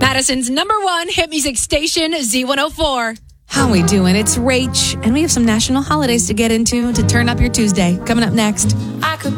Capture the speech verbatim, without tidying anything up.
Madison's number one hit music station, Z one oh four. How we doing? It's Rach, and we have some national holidays to get into to turn up your Tuesday. Coming up next. I could